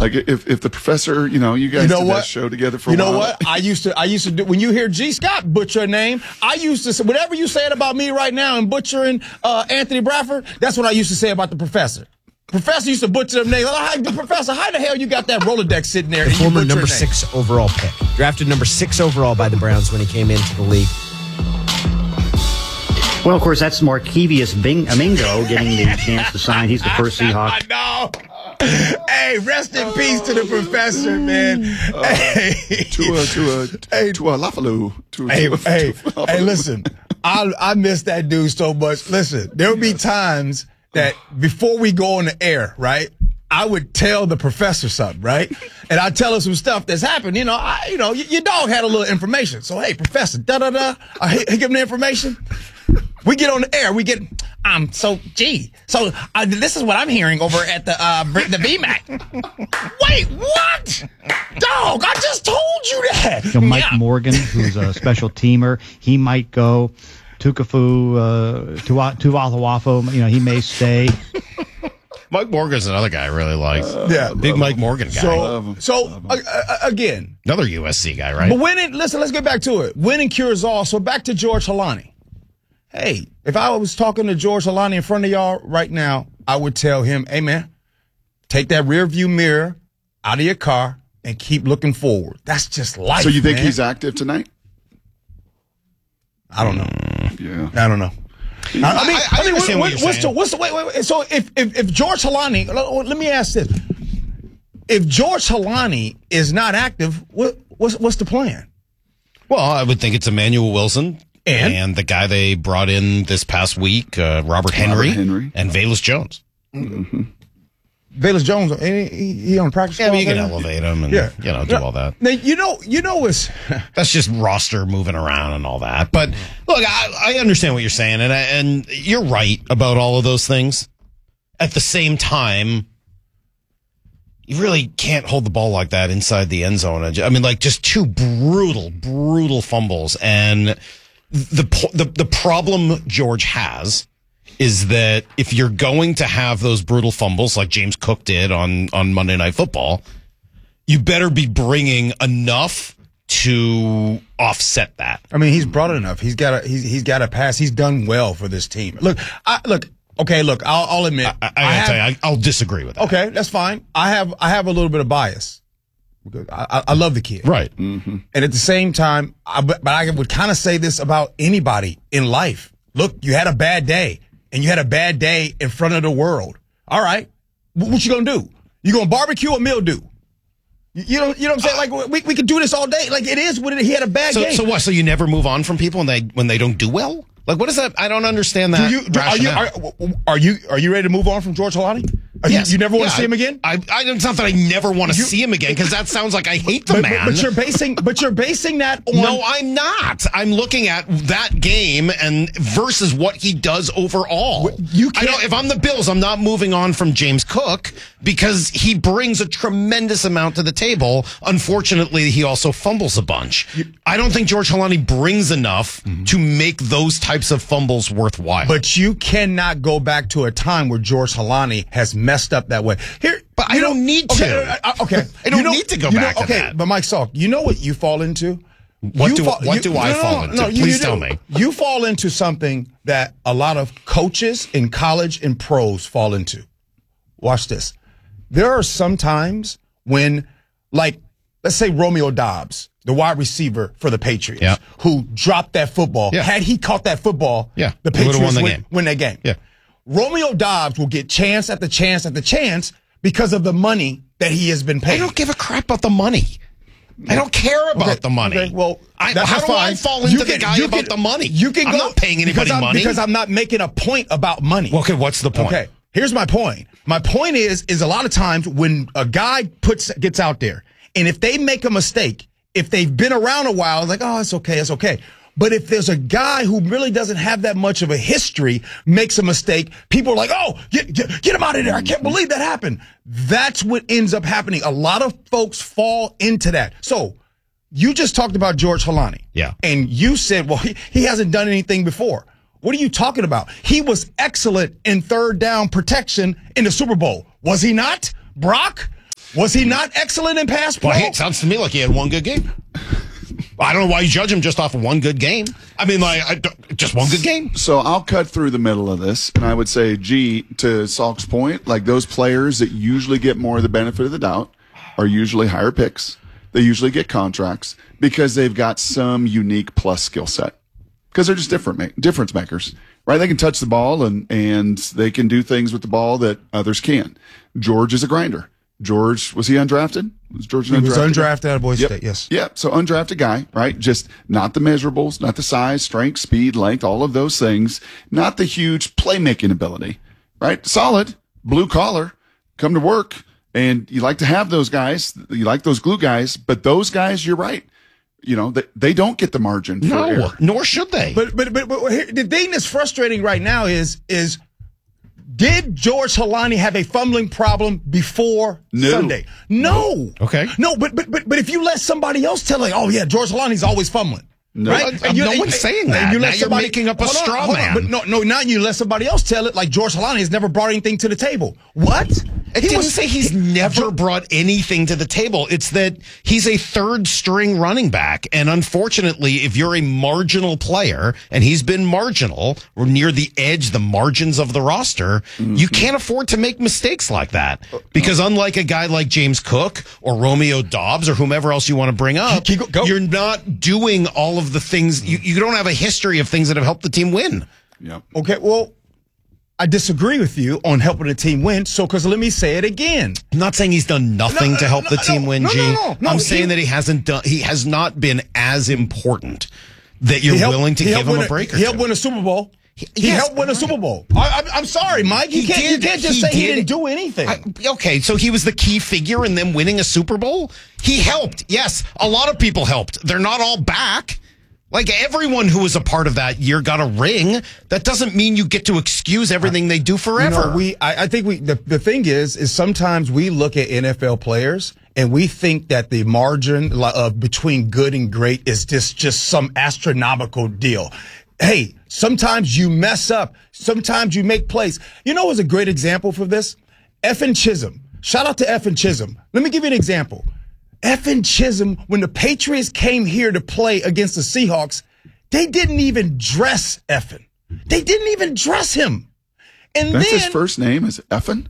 Like if the professor, you guys did that show together for a while. You know what? I used to do, when you hear G. Scott butcher a name, I used to say, whatever you said about me right now and butchering Anthony Bradford, that's what I used to say about the professor. Professor used to butcher them names. Professor, how the hell you got that Rolodex sitting there? The former number 6 overall pick. Drafted number 6 overall by the Browns when he came into the league. Well, of course, that's Markevius Mingo getting the chance to sign. He's the first Seahawk. I know. Hey, rest in peace to the professor, man. To Lafalu. Hey, listen. I miss that dude so much. Listen, there'll be times that before we go on the air, right, I would tell the professor something, right? And I tell him some stuff that's happened. Your dog had a little information. So, hey, professor, da-da-da. I give him the information. We get on the air. We get, so this is what I'm hearing over at the VMAC. Wait, what? Dog, I just told you that. Mike Morgan, who's a special teamer, he might go. Tukafu, Tuatawafo, he may stay. Mike Morgan's another guy I really like. Big Mike Morgan guy. So again. Another USC guy, right? But let's get back to it. Winning cures all. So back to George Holani. Hey, if I was talking to George Holani in front of y'all right now, I would tell him, hey, man, take that rear view mirror out of your car and keep looking forward. That's just life. So you think he's active tonight? I don't know. Yeah. I don't know. I understand what you're saying. Wait. So if George Holani, let me ask this. If George Holani is not active, what's the plan? Well, I would think it's Emmanuel Wilson. And the guy they brought in this past week, Robert Henry. And Velus Jones. Mm-hmm. Velus Jones, he on practice squad? Yeah, you can elevate him and do all that. Now, it's that's just roster moving around and all that. But look, I understand what you're saying, and you're right about all of those things. At the same time, you really can't hold the ball like that inside the end zone. I mean, like just two brutal fumbles, and the problem George has is that if you're going to have those brutal fumbles like James Cook did on Monday Night Football, you better be bringing enough to offset that. I mean, he's brought enough. He's got a pass. He's done well for this team. I'll admit. I'll disagree with that. Okay, that's fine. I have a little bit of bias. I love the kid. Right. Mm-hmm. And at the same time, but I would kind of say this about anybody in life. Look, you had a bad day, and you had a bad day in front of the world. All right. What you going to do? You going to barbecue or mildew? You know what I'm saying? Like, we could do this all day. Like, it is what he had a bad game. So what? So you never move on from people when they don't do well? Like, what is that? I don't understand that. Are you ready to move on from George Holani? Yes. You never want to see him again? It's not that I never want to see him again, because that sounds like I hate the man. But you're basing that on. No, I'm not. I'm looking at that game and versus what he does overall. If I'm the Bills, I'm not moving on from James Cook because he brings a tremendous amount to the table. Unfortunately, he also fumbles a bunch. I don't think George Holani brings enough to make those types of fumbles worthwhile. But you cannot go back to a time where George Holani has messed up that way. But I don't need to. Okay. I don't need to go back to that. But Mike Salk, you know what you fall into? What do I fall into? Please tell me. You fall into something that a lot of coaches in college and pros fall into. Watch this. There are some times when, like, let's say Romeo Doubs, the wide receiver for the Patriots, who dropped that football. Yeah. Had he caught that football, the Patriots win that game. Yeah. Romeo Doubs will get chance after chance after chance because of the money that he has been paid. I don't give a crap about the money. I don't care about the money. Okay, well, how do I fall into the guy about the money? I'm not paying anybody money. Because I'm not making a point about money. Okay, what's the point? Okay, here's my point. My point is a lot of times when a guy gets out there, and if they make a mistake, if they've been around a while, it's like, oh, it's okay. But if there's a guy who really doesn't have that much of a history, makes a mistake, people are like, oh, get him out of there. I can't believe that happened. That's what ends up happening. A lot of folks fall into that. So you just talked about George Holani. Yeah. And you said, well, he hasn't done anything before. What are you talking about? He was excellent in third down protection in the Super Bowl. Was he not? Brock? Was he not excellent in pass pro? Well, it sounds to me like he had one good game. I don't know why you judge him just off of one good game. I mean, just one good game. So I'll cut through the middle of this, and I would say, to Salk's point, like those players that usually get more of the benefit of the doubt are usually higher picks. They usually get contracts because they've got some unique plus skill set. Because they're just difference makers, right? They can touch the ball and they can do things with the ball that others can. George is a grinder. George, was he undrafted? Was George He undrafted? was undrafted out of Boise Yep. State, yes. Yeah, so undrafted guy, right? Just not the measurables, not the size, strength, speed, length, all of those things. Not the huge playmaking ability, right? Solid, blue collar, come to work, and you like to have those guys. You like those glue guys, but those guys, you're right. You know, they don't get the margin for error. Nor should they. But here, the thing that's frustrating right now is did George Holani have a fumbling problem before Sunday? No. Okay. No, but if you let somebody else tell it, oh yeah, George Holani's always fumbling. No, right? no one's saying that. Now you're making up a straw man. But no, now you let somebody else tell it, like George Holani has never brought anything to the table. What? It didn't say he's never brought anything to the table. It's that he's a third string running back. And unfortunately, if you're a marginal player, and he's been marginal or near the edge, the margins of the roster, you can't afford to make mistakes like that. Because unlike a guy like James Cook or Romeo Doubs or whomever else you want to bring up, you're not doing all of the things. You don't have a history of things that have helped the team win. Yep. Okay, well, I disagree with you on helping the team win. So, because let me say it again. I'm not saying he's done nothing to help the team win, G. I'm saying that he has not been as important that you're willing to give him a break or two. He helped win a Super Bowl. He helped win a Super Bowl. I'm sorry, Mike. You can't just say he didn't do anything. Okay, so he was the key figure in them winning a Super Bowl? He helped. Yes, a lot of people helped. They're not all back. Like, everyone who was a part of that year got a ring. That doesn't mean you get to excuse everything they do forever. I think the thing is sometimes we look at NFL players and we think that the margin between good and great is just some astronomical deal. Hey, sometimes you mess up. Sometimes you make plays. You know what's a great example for this? Effin Chisholm. Shout out to Effin Chisholm. Let me give you an example. Effin Chisholm, when the Patriots came here to play against the Seahawks, they didn't even dress Effin. They didn't even dress him. And that's then, his first name is Effin?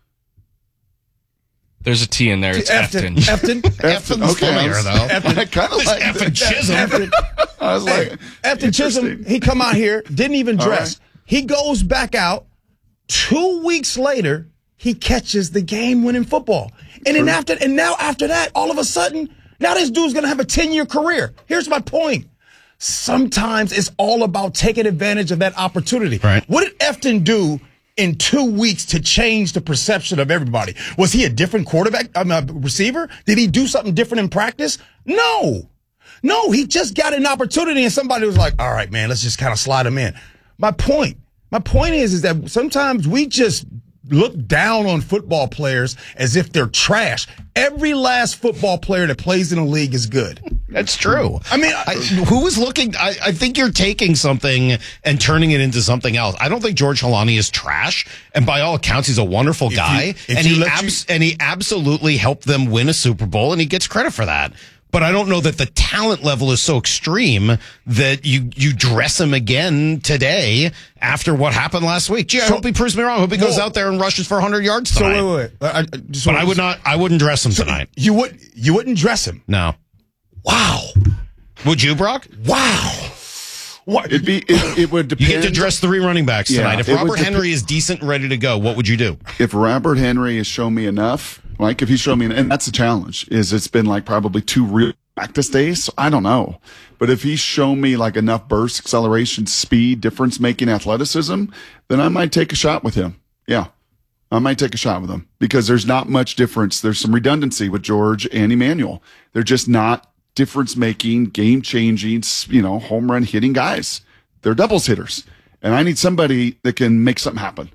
There's a T in there. It's Efton. Efton's funnier, though. I kind of like Effin Chisholm. I was like, Effin Chisholm, he come out here, didn't even dress. Right. He goes back out. 2 weeks later, he catches the game-winning football. And then after that, all of a sudden, now this dude's going to have a 10-year career. Here's my point. Sometimes it's all about taking advantage of that opportunity. Right. What did Efton do in 2 weeks to change the perception of everybody? Was he a different receiver? Did he do something different in practice? No, he just got an opportunity and somebody was like, all right, man, let's just kind of slide him in. My point is that sometimes we just look down on football players as if they're trash. Every last football player that plays in the league is good. That's true. I mean, who was looking? I think you're taking something and turning it into something else. I don't think George Holani is trash, and by all accounts, he's a wonderful guy, and he absolutely helped them win a Super Bowl, and he gets credit for that. But I don't know that the talent level is so extreme that you dress him again today after what happened last week. Gee, I hope he proves me wrong. I hope he goes out there and rushes for 100 yards tonight. So wait. But I wouldn't dress him tonight. You wouldn't dress him? No. Wow. Would you, Brock? Wow. What? It would depend. You get to dress 3 running backs tonight. If Robert Henry is decent and ready to go, what would you do? If Robert Henry has shown me enough, like if he's shown me, and that's the challenge, is it's been like probably 2 real practice days. So I don't know. But if he's shown me like enough burst, acceleration, speed, difference-making athleticism, then I might take a shot with him. Yeah. I might take a shot with him because there's not much difference. There's some redundancy with George and Emmanuel. They're just not difference-making, game-changing, home run hitting guys. They're doubles hitters. And I need somebody that can make something happen.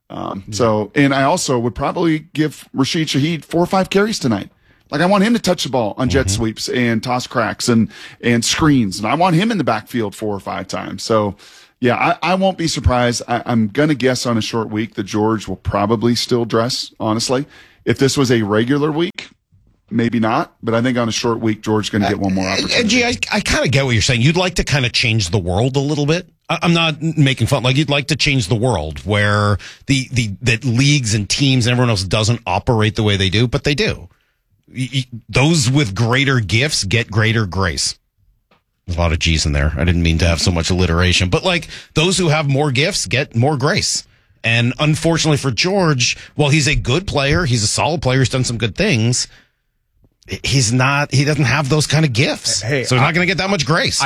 And I also would probably give Rashid Shaheed 4 or 5 carries tonight. Like I want him to touch the ball on jet sweeps and toss cracks and screens. And I want him in the backfield 4 or 5 times. So yeah, I won't be surprised. I'm going to guess on a short week that George will probably still dress, honestly. If this was a regular week, maybe not. But I think on a short week, George's going to get one more opportunity. And gee, I kind of get what you're saying. You'd like to kind of change the world a little bit. I'm not making fun. Like, you'd like to change the world where that leagues and teams and everyone else doesn't operate the way they do, but they do. Those with greater gifts get greater grace. There's a lot of G's in there. I didn't mean to have so much alliteration, but like, those who have more gifts get more grace. And unfortunately for George, while he's a good player, he's a solid player, he's done some good things, he doesn't have those kind of gifts. Hey, so he's not going to get that much grace.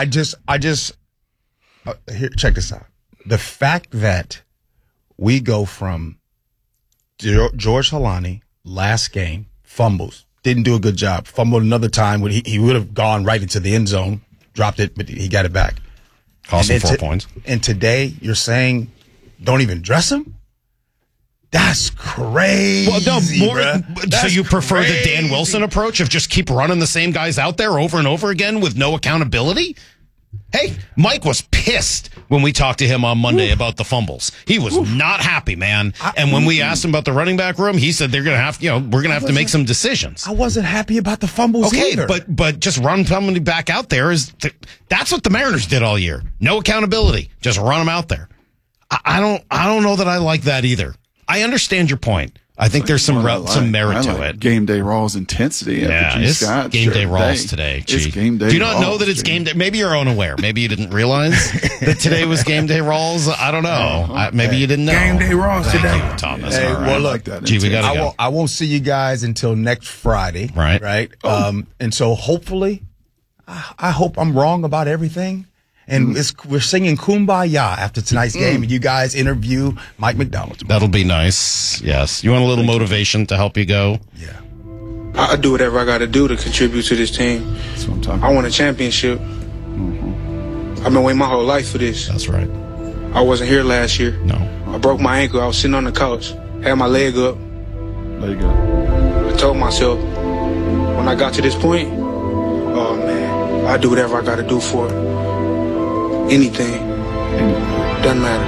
Here, check this out. The fact that we go from George Holani, last game, fumbles, didn't do a good job, fumbled another time when he would have gone right into the end zone, dropped it, but he got it back. Cost him 4 points. And today you're saying don't even dress him? That's crazy. Well, no, so you prefer the Dan Wilson approach of just keep running the same guys out there over and over again with no accountability? Hey, Mike was pissed when we talked to him on Monday about the fumbles. He was not happy, man. And when we asked him about the running back room, he said we're going to have to make some decisions. I wasn't happy about the fumbles either. But just run somebody back out there that's what the Mariners did all year. No accountability. Just run them out there. I don't know that I like that either. I understand your point. I think there's some merit to it. Game day Rawls intensity. Yeah, it's game day Rawls today. It's game day. Do you not know that it's game day? Maybe you're unaware. Maybe you didn't realize that today was game day Rawls. I don't know. Maybe you didn't know. Game day Rawls today, Thomas. Hey, well, look, we gotta go. I won't see you guys until next Friday. Right. And so hopefully, I hope I'm wrong about everything. And we're singing Kumbaya after tonight's game, and you guys interview Mike McDonald tomorrow. That'll be nice. Yes. You want a little motivation to help you go? Yeah. I do whatever I got to do to contribute to this team. That's what I'm talking about. I want a championship. I've been waiting my whole life for this. That's right. I wasn't here last year. No. I broke my ankle. I was sitting on the couch, had my leg up. Leg up. I told myself, when I got to this point, oh man, I do whatever I got to do for it. Anything. Doesn't matter.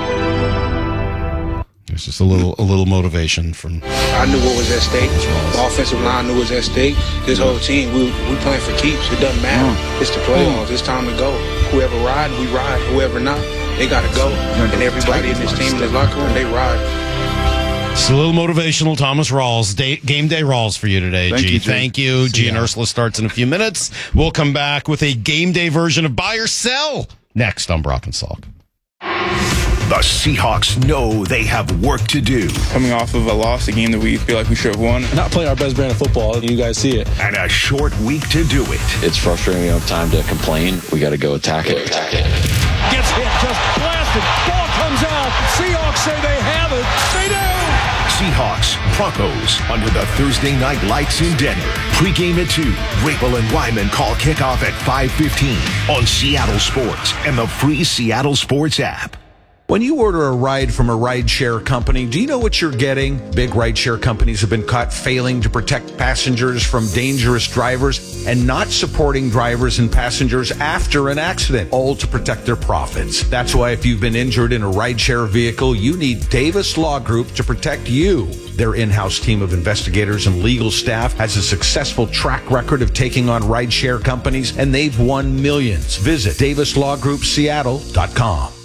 It's just a little motivation from. I knew what was at stake. The offensive line knew what was at stake. This whole team, we playing for keeps. It doesn't matter. It's the playoffs. It's time to go. Whoever ride, we ride. Whoever not, they got to go. And everybody in this team in this locker room, they ride. It's a little motivational Thomas Rawls. Game day Rawls for you today, G. Thank you. G and Ursula starts in a few minutes. We'll come back with a game day version of Buy or Sell next on Brock and Salk. The Seahawks know they have work to do. Coming off of a loss, a game that we feel like we should have won. Not playing our best brand of football. You guys see it. And a short week to do it. It's frustrating. We don't have time to complain. We got to go attack it. Gets hit, just blasted. Ball comes out. Seahawks say they have it. They do. Seahawks, Broncos, under the Thursday night lights in Denver. Pre-game at 2. Rapel and Wyman call kickoff at 5:15 on Seattle Sports and the free Seattle Sports app. When you order a ride from a rideshare company, do you know what you're getting? Big rideshare companies have been caught failing to protect passengers from dangerous drivers and not supporting drivers and passengers after an accident, all to protect their profits. That's why if you've been injured in a rideshare vehicle, you need Davis Law Group to protect you. Their in-house team of investigators and legal staff has a successful track record of taking on rideshare companies, and they've won millions. Visit DavisLawGroupSeattle.com.